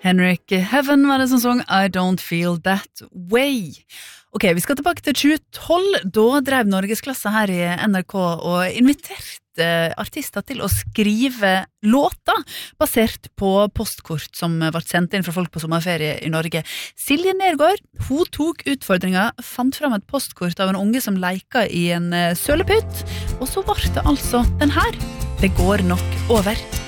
Henrik Heaven var det som sang I Don't Feel That Way. Ok, vi skal tilbake til 2012. Da drev Norgesklasse her i NRK og inviterte artister til å skrive låter basert på postkort som ble sendt inn fra folk på sommerferie i Norge. Silje Nergård, hun tok utfordringen, fant fram et postkort av en unge som leika i en sølepytt, og så var det altså den her. Det går nok over.